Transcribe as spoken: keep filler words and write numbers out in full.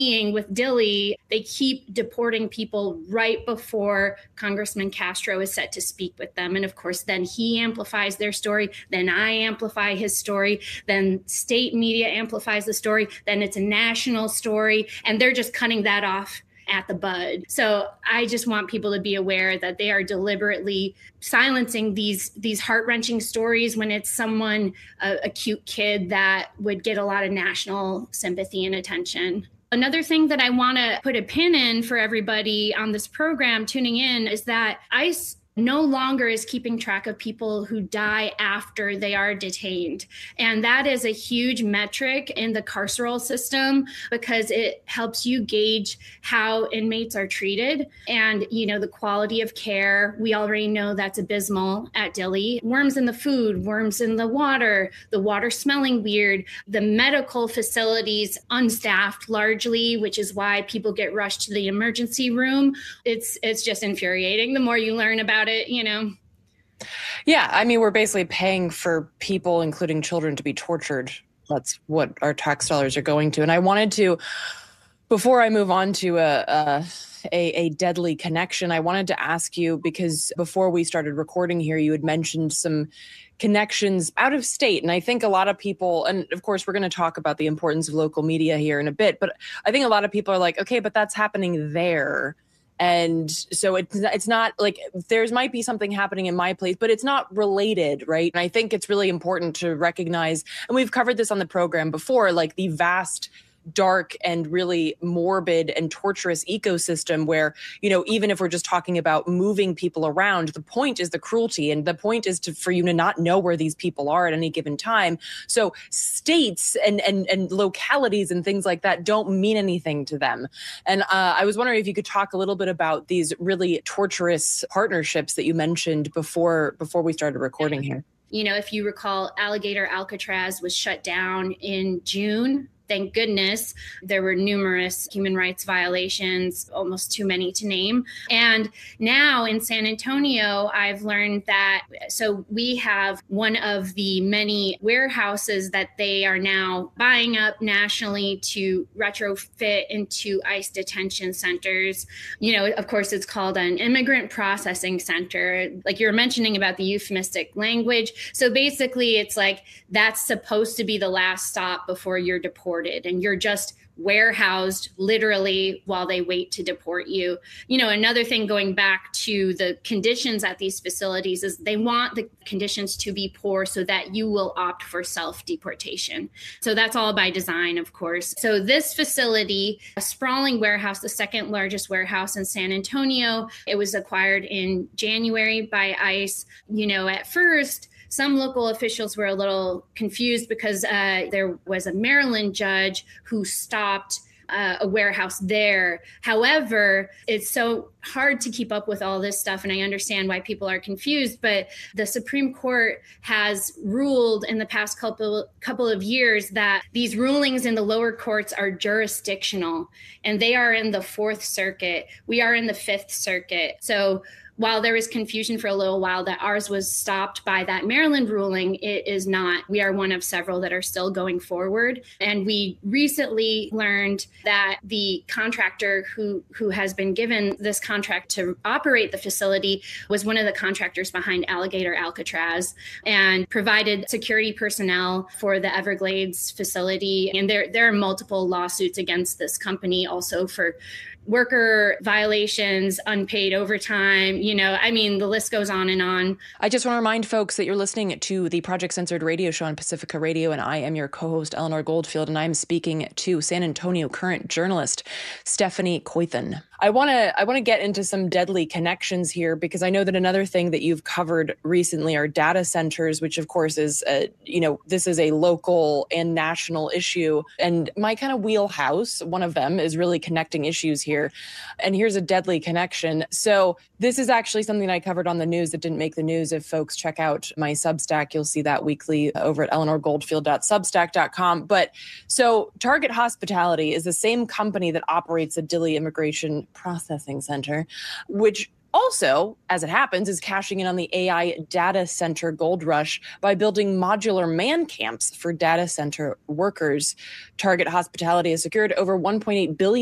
with Dilley, they keep deporting people right before Congressman Castro is set to speak with them. And of course, then he amplifies their story. Then I amplify his story. Then state media amplifies the story. Then it's a national story. And they're just cutting that off at the bud. So I just want people to be aware that they are deliberately silencing these these heart-wrenching stories when it's someone, a, a cute kid that would get a lot of national sympathy and attention. Another thing that I want to put a pin in for everybody on this program tuning in is that ICE no longer is keeping track of people who die after they are detained. And that is a huge metric in the carceral system because it helps you gauge how inmates are treated and, you know, the quality of care. We already know that's abysmal at Dilley. Worms in the food, worms in the water, the water smelling weird, the medical facilities unstaffed largely, which is why people get rushed to the emergency room. It's it's just infuriating the more you learn about it, you know. Yeah, I mean, we're basically paying for people, including children, to be tortured. That's what our tax dollars are going to. And I wanted to, before I move on to a, a, a, a deadly connection, I wanted to ask you, because before we started recording here, you had mentioned some connections out of state. And I think a lot of people, and of course, we're going to talk about the importance of local media here in a bit, but I think a lot of people are like, okay, but that's happening there. And so it's it's not like there's might be something happening in my place, but it's not related, right? And I think it's really important to recognize, and we've covered this on the program before, like the vast, dark and really morbid and torturous ecosystem where, you know, even if we're just talking about moving people around, the point is the cruelty, and the point is to for you to not know where these people are at any given time. So states and and and localities and things like that don't mean anything to them. And uh, I was wondering if you could talk a little bit about these really torturous partnerships that you mentioned before before we started recording here. You know, if you recall, Alligator Alcatraz was shut down in June. Thank goodness. There were numerous human rights violations, almost too many to name. And now in San Antonio, I've learned that, so we have one of the many warehouses that they are now buying up nationally to retrofit into ICE detention centers. You know, of course, it's called an immigrant processing center, like you were mentioning about the euphemistic language. So basically, it's like that's supposed to be the last stop before you're deported. And you're just warehoused literally while they wait to deport you. You know, another thing going back to the conditions at these facilities is they want the conditions to be poor so that you will opt for self-deportation. So that's all by design, of course. So this facility, a sprawling warehouse, the second largest warehouse in San Antonio, it was acquired in January by ICE. You know, at first, some local officials were a little confused because uh, there was a Maryland judge who stopped uh, a warehouse there. However, it's so hard to keep up with all this stuff, and I understand why people are confused, but the Supreme Court has ruled in the past couple, couple of years that these rulings in the lower courts are jurisdictional, and they are in the Fourth Circuit. We are in the Fifth Circuit. So while there was confusion for a little while that ours was stopped by that Maryland ruling, it is not. We are one of several that are still going forward. And we recently learned that the contractor who, who has been given this contract to operate the facility was one of the contractors behind Alligator Alcatraz and provided security personnel for the Everglades facility. And there, there are multiple lawsuits against this company also for worker violations, unpaid overtime, you know, I mean, the list goes on and on. I just want to remind folks that you're listening to the Project Censored radio show on Pacifica Radio, and I am your co-host, Eleanor Goldfield, and I'm speaking to San Antonio Current journalist Stephanie Koythan. I want to I want to get into some deadly connections here, because I know that another thing that you've covered recently are data centers, which of course is, a, you know, this is a local and national issue. And my kind of wheelhouse, one of them, is really connecting issues here. And here's a deadly connection. So this is actually something I covered on the news that didn't make the news. If folks check out my Substack, you'll see that weekly over at eleanor goldfield dot substack dot com. But so Target Hospitality is the same company that operates the Dilley Immigration Processing Center, which also, as it happens, is cashing in on the A I data center gold rush by building modular man camps for data center workers. Target Hospitality has secured over one point eight billion